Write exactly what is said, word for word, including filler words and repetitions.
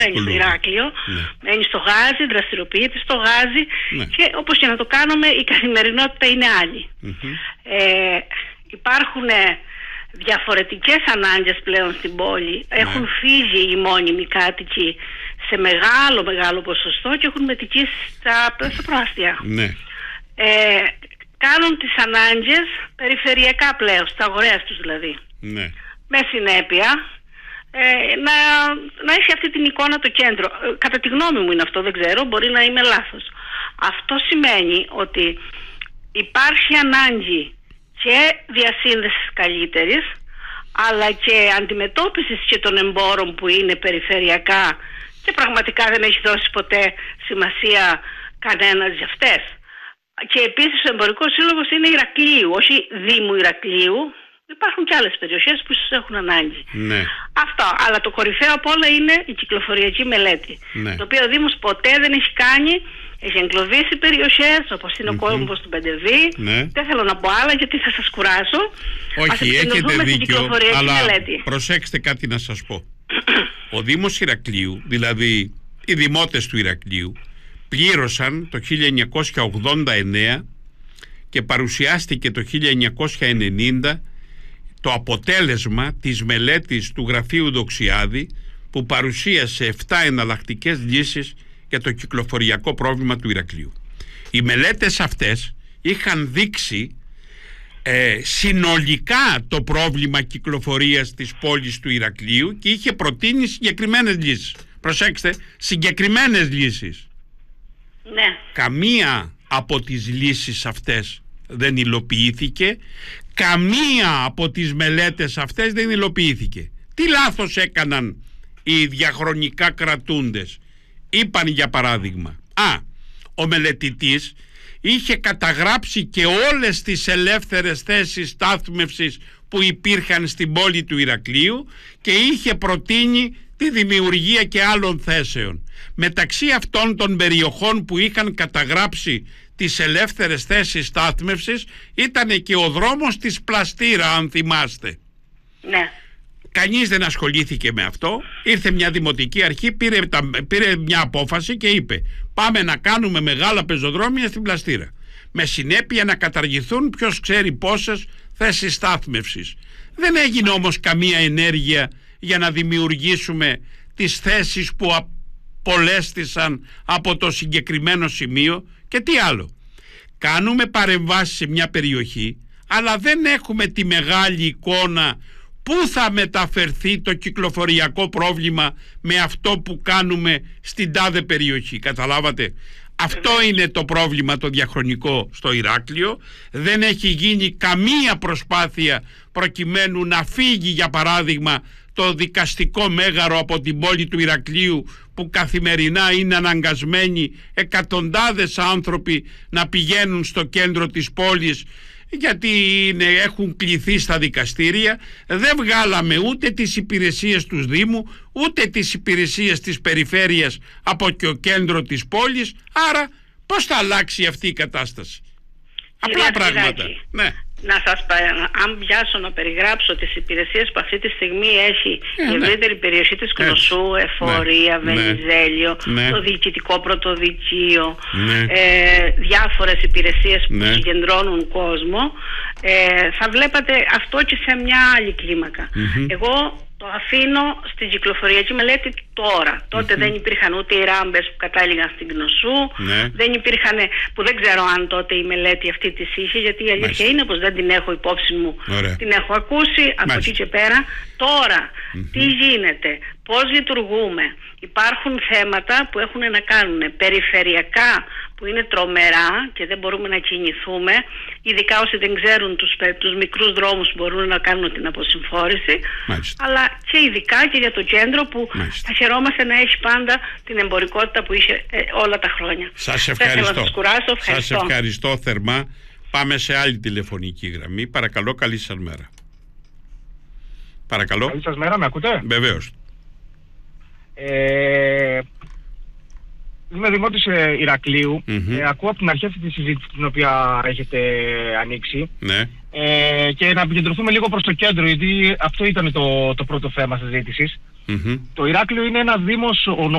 μένει στο Ηράκλειο, ναι. μένει στο Γάζι, δραστηριοποιείται στο Γάζι, ναι. και όπως και να το κάνουμε η καθημερινότητα είναι άλλη. Mm-hmm. Ε, υπάρχουν διαφορετικές ανάγκες πλέον στην πόλη, ναι. έχουν φύγει οι μόνιμοι κάτοικοι σε μεγάλο μεγάλο ποσοστό και έχουν μετικήσει στα, στα προάστια. Ναι. Ε, κάνουν τις ανάγκες περιφερειακά πλέον, στα αγορές τους δηλαδή. Ναι. Με συνέπεια ε, να, να έχει αυτή την εικόνα το κέντρο. Ε, κατά τη γνώμη μου είναι αυτό, δεν ξέρω, μπορεί να είμαι λάθος. Αυτό σημαίνει ότι υπάρχει ανάγκη και διασύνδεσης καλύτερης, αλλά και αντιμετώπισης και των εμπόρων που είναι περιφερειακά και πραγματικά δεν έχει δώσει ποτέ σημασία κανένας για αυτές. Και επίσης ο Εμπορικός Σύλλογος είναι Ηρακλείου, όχι Δήμου Ηρακλείου. Υπάρχουν και άλλες περιοχές που ίσως έχουν ανάγκη. Ναι. Αυτό. Αλλά το κορυφαίο από όλα είναι η κυκλοφοριακή μελέτη. Ναι. Το οποίο ο Δήμος ποτέ δεν έχει κάνει. Έχει εγκλωβίσει περιοχές όπως είναι mm-hmm. ο κόμπος του Πεντεβή. Ναι. Δεν θέλω να πω άλλα γιατί θα σας κουράσω. Όχι, έχετε δίκιο, αλλά μελέτη. Προσέξτε κάτι να σας πω. Ο Δήμος Ηρακλείου, δηλαδή οι δημότες του Ηρακλείου, πλήρωσαν το χίλια εννιακόσια ογδόντα εννέα και παρουσιάστηκε το χίλια εννιακόσια ενενήντα το αποτέλεσμα της μελέτης του Γραφείου Δοξιάδη, που παρουσίασε επτά εναλλακτικές λύσεις για το κυκλοφοριακό πρόβλημα του Ηρακλείου. Οι μελέτες αυτές είχαν δείξει ε, συνολικά το πρόβλημα κυκλοφορίας της πόλης του Ηρακλείου και είχε προτείνει συγκεκριμένες λύσεις. Προσέξτε, συγκεκριμένες λύσεις. Ναι. Καμία από τις λύσεις αυτές δεν υλοποιήθηκε, καμία από τις μελέτες αυτές δεν υλοποιήθηκε. Τι λάθος έκαναν οι διαχρονικά κρατούντες? Είπαν για παράδειγμα, α, ο μελετητής είχε καταγράψει και όλες τις ελεύθερες θέσεις στάθμευσης που υπήρχαν στην πόλη του Ηρακλείου και είχε προτείνει τη δημιουργία και άλλων θέσεων. Μεταξύ αυτών των περιοχών που είχαν καταγράψει τις ελεύθερες θέσεις στάθμευσης ήταν και ο δρόμος της Πλαστήρα, αν θυμάστε. Ναι. Κανείς δεν ασχολήθηκε με αυτό. Ήρθε μια δημοτική αρχή, πήρε, τα, πήρε μια απόφαση και είπε πάμε να κάνουμε μεγάλα πεζοδρόμια στην Πλαστήρα, με συνέπεια να καταργηθούν ποιος ξέρει πόσες θέσεις στάθμευσης. Δεν έγινε όμως καμία ενέργεια για να δημιουργήσουμε τις θέσεις που απολέστησαν από το συγκεκριμένο σημείο. Και τι άλλο? Κάνουμε παρεμβάσεις σε μια περιοχή, αλλά δεν έχουμε τη μεγάλη εικόνα πού θα μεταφερθεί το κυκλοφοριακό πρόβλημα με αυτό που κάνουμε στην τάδε περιοχή. Καταλάβατε? Αυτό είναι το πρόβλημα το διαχρονικό στο Ηράκλειο. Δεν έχει γίνει καμία προσπάθεια προκειμένου να φύγει, για παράδειγμα, το δικαστικό μέγαρο από την πόλη του Ηρακλείου, που καθημερινά είναι αναγκασμένοι εκατοντάδες άνθρωποι να πηγαίνουν στο κέντρο της πόλης γιατί είναι, έχουν κληθεί στα δικαστήρια. Δεν βγάλαμε ούτε τις υπηρεσίες του Δήμου ούτε τις υπηρεσίες της περιφέρειας από το κέντρο της πόλης. Άρα πώς θα αλλάξει αυτή η κατάσταση? Απλά πράγματα. Ναι. Να σας πω, αν πιάσω να περιγράψω τις υπηρεσίες που αυτή τη στιγμή έχει ε, η ευρύτερη ναι. περιοχή της Κνωσού, Εφορία, ναι. Βενιζέλιο, ναι. το διοικητικό πρωτοδικείο, ναι. ε, διάφορες υπηρεσίες που ναι. συγκεντρώνουν κόσμο, ε, θα βλέπατε αυτό και σε μια άλλη κλίμακα. Mm-hmm. Εγώ το αφήνω στην κυκλοφοριακή μελέτη τώρα. Τότε mm-hmm. δεν υπήρχαν ούτε οι ράμπες που κατάληγαν στην Κνωσού, ναι. δεν υπήρχαν, που δεν ξέρω αν τότε η μελέτη αυτή της είχε, γιατί η αλήθεια Μάλιστα. είναι πως δεν την έχω υπόψη μου. Ωραία. Την έχω ακούσει από Μάλιστα. εκεί και πέρα. Τώρα, mm-hmm. τι γίνεται, πώς λειτουργούμε? Υπάρχουν θέματα που έχουν να κάνουν περιφερειακά, που είναι τρομερά και δεν μπορούμε να κινηθούμε, ειδικά όσοι δεν ξέρουν τους, τους μικρούς δρόμους που μπορούν να κάνουν την αποσυμφόρηση. Μάλιστα. Αλλά και ειδικά και για το κέντρο που Μάλιστα. θα χαιρόμαστε να έχει πάντα την εμπορικότητα που είχε ε, όλα τα χρόνια. Σας ευχαριστώ. Να σας κουράσω. Ευχαριστώ. Σας ευχαριστώ θερμά. Πάμε σε άλλη τηλεφωνική γραμμή. Παρακαλώ, καλή σας μέρα. Παρακαλώ. Καλή σας μέρα, με ακούτε? Βεβαίως. Ε, είμαι δημότης ε, Ηρακλείου. Mm-hmm. Ε, ακούω από την αρχή αυτή τη συζήτηση την οποία έχετε ανοίξει. Ναι. Ε, και να επικεντρωθούμε λίγο προς το κέντρο, γιατί αυτό ήταν το, το πρώτο θέμα συζήτησης. Το Ηράκλειο είναι ένα δήμος, ο